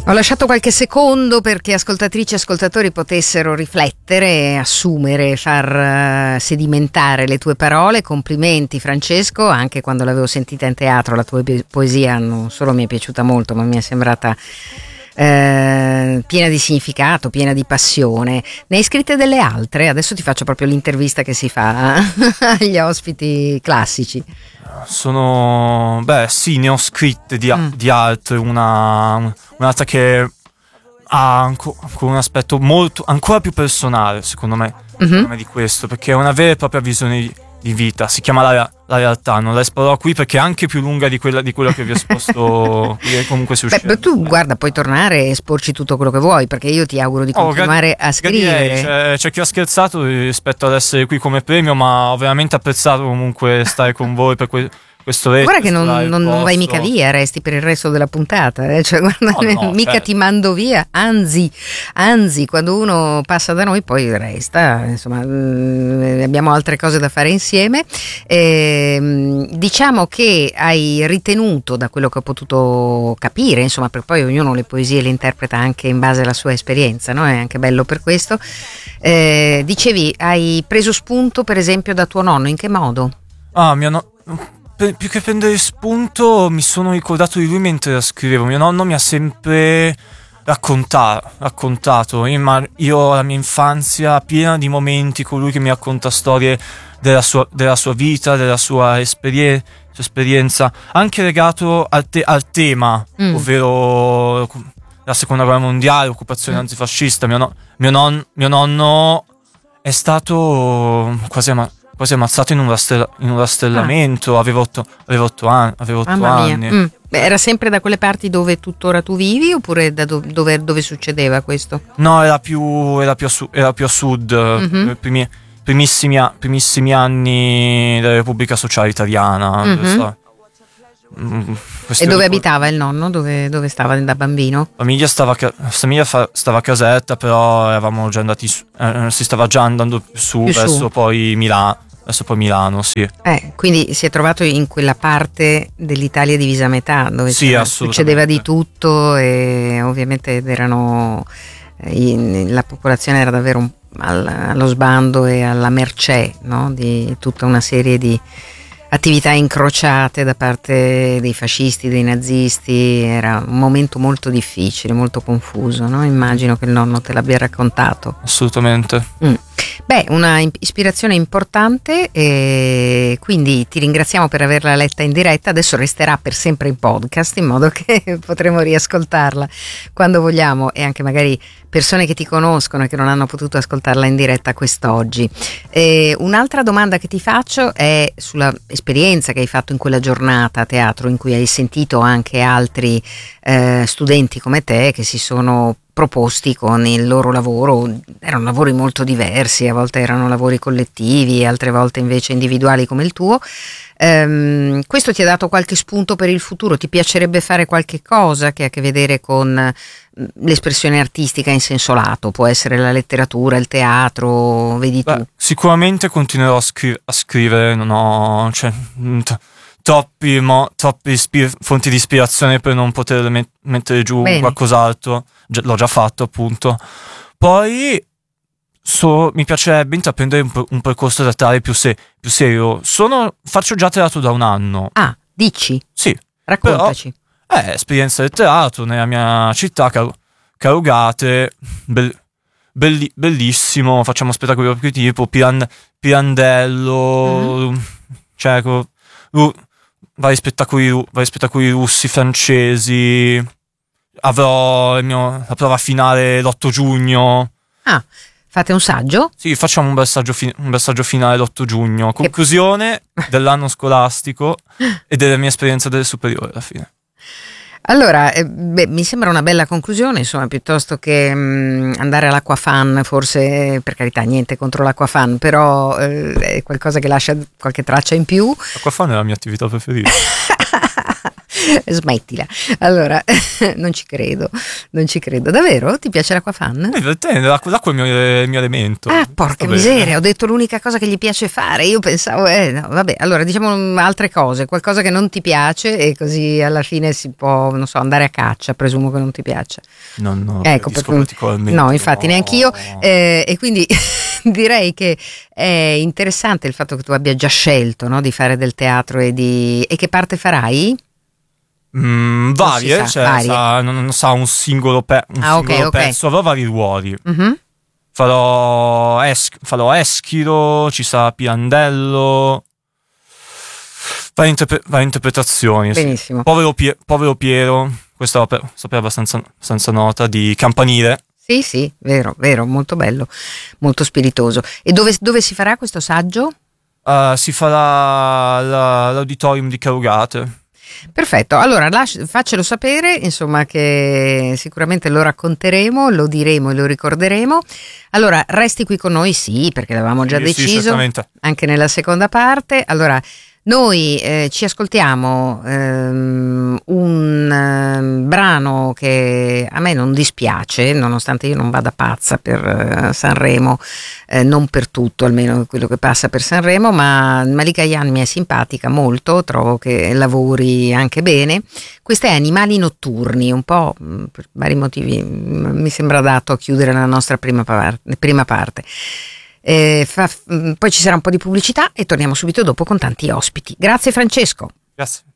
Ho lasciato qualche secondo perché ascoltatrici e ascoltatori potessero riflettere, assumere, far sedimentare le tue parole. Complimenti Francesco, anche quando l'avevo sentita in teatro la tua poesia non solo mi è piaciuta molto, ma mi è sembrata piena di significato, piena di passione. Ne hai scritte delle altre? Adesso ti faccio proprio l'intervista che si fa agli ospiti classici. Sì, ne ho scritte di altre, un'altra che ha ancora un aspetto molto, ancora più personale, secondo me, di questo, perché è una vera e propria visione di vita, si chiama La realtà, non la esplorerò qui perché è anche più lunga di quella che vi ho esposto, che comunque si uscirà. Tu guarda, puoi tornare e esporci tutto quello che vuoi, perché io ti auguro di continuare a scrivere. C'è chi ha scherzato rispetto ad essere qui come premio, ma ho veramente apprezzato comunque stare con voi per questo resto. Guarda che non vai mica via, resti per il resto della puntata, cioè, guarda, mica certo. Ti mando via, anzi, quando uno passa da noi poi resta, insomma, abbiamo altre cose da fare insieme. Diciamo che hai ritenuto, da quello che ho potuto capire, insomma, perché poi ognuno le poesie le interpreta anche in base alla sua esperienza, no? È anche bello per questo. Dicevi, hai preso spunto per esempio da tuo nonno, in che modo? Più che prendere spunto mi sono ricordato di lui mentre la scrivevo. Mio nonno mi ha sempre raccontato. Io ho la mia infanzia piena di momenti con lui che mi racconta storie della sua vita, della sua esperienza, anche legato al tema, ovvero la seconda guerra mondiale, occupazione nazifascista. Mio nonno è stato quasi ammazzato in un rastellamento. Aveva 8 anni. Era sempre da quelle parti dove tuttora tu vivi, oppure da dove succedeva questo? No, era più a sud, primissimi anni della Repubblica Sociale Italiana. E dove abitava il nonno? Dove stava da bambino? Famiglia stava a Caserta, però eravamo già andati si stava già andando su verso poi Milano, sì. Quindi si è trovato in quella parte dell'Italia divisa a metà, dove succedeva di tutto, e ovviamente la popolazione era davvero allo sbando e alla mercé, no? Di tutta una serie di attività incrociate da parte dei fascisti, dei nazisti. Era un momento molto difficile, molto confuso, no? Immagino che il nonno te l'abbia raccontato. Assolutamente. Una ispirazione importante, e quindi ti ringraziamo per averla letta in diretta. Adesso resterà per sempre in podcast, in modo che potremo riascoltarla quando vogliamo, e anche magari persone che ti conoscono e che non hanno potuto ascoltarla in diretta quest'oggi. Un'altra domanda che ti faccio è sulla esperienza che hai fatto in quella giornata a teatro, in cui hai sentito anche altri studenti come te che si sono proposti con il loro lavoro. Erano lavori molto diversi, a volte erano lavori collettivi, altre volte invece individuali come il tuo. Questo ti ha dato qualche spunto per il futuro? Ti piacerebbe fare qualche cosa che ha a che vedere con l'espressione artistica in senso lato? Può essere la letteratura, il teatro, vedi tu? Sicuramente continuerò a scrivere, non ho troppi fonti di ispirazione per non poter mettere giù qualcos'altro. L'ho già fatto, appunto. Poi mi piacerebbe intraprendere un percorso teatrale più serio. Faccio già teatro da un anno. Ah, dici? Sì. Raccontaci. Esperienza del teatro nella mia città, Carugate, bellissimo. Facciamo spettacoli proprio tipo Pirandello, Ceco, vari spettacoli russi, francesi. Avrò la prova finale l'8 giugno. Fate un saggio? Sì, facciamo un bel saggio finale l'8 giugno. Conclusione dell'anno scolastico e della mia esperienza delle superiori alla fine. Allora, mi sembra una bella conclusione, insomma, piuttosto che andare all'Acquafan, forse, per carità, niente contro l'Acquafan, però è qualcosa che lascia qualche traccia in più. L'Acquafan è la mia attività preferita. Smettila. Allora, non ci credo. Davvero? Ti piace l'acquafan? L'acqua è il mio elemento. Ah, porca miseria, ho detto l'unica cosa che gli piace fare. Io pensavo, no, vabbè, allora diciamo altre cose, qualcosa che non ti piace e così alla fine si può, non so, andare a caccia, presumo che non ti piaccia. No, ecco, particolarmente. No, infatti neanch'io. E quindi direi che è interessante il fatto che tu abbia già scelto, no, di fare del teatro e che parte farai? Varie, cioè non sa un singolo pezzo, avrò vari ruoli. Mm-hmm. Farò Eschilo, ci sarà Pirandello, varie interpretazioni. Benissimo. Sì. Povero Piero, questa sapeva abbastanza nota, di Campanile. Sì, vero, molto bello, molto spiritoso. E dove si farà questo saggio? Si farà l'auditorium di Carugate. Perfetto, allora faccelo sapere, insomma, che sicuramente lo racconteremo, lo diremo e lo ricorderemo. Allora resti qui con noi, sì, perché l'avevamo già deciso, anche nella seconda parte. Allora noi ci ascoltiamo un brano che a me non dispiace, nonostante io non vada pazza per Sanremo, non per tutto, almeno quello che passa per Sanremo, ma Malika Ayane mi è simpatica molto, trovo che lavori anche bene. Questa è Animali notturni, un po' per vari motivi mi sembra adatto a chiudere la nostra prima parte. Poi ci sarà un po' di pubblicità e torniamo subito dopo con tanti ospiti. Grazie Francesco. Grazie.